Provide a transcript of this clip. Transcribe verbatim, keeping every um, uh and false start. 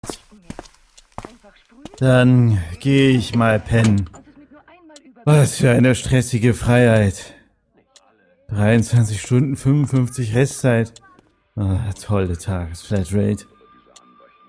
Dann gehe ich mal pennen. Was für eine stressige Freiheit. dreiundzwanzig Stunden, fünfundfünfzig Restzeit. Ah, tolle Tagesflatrate.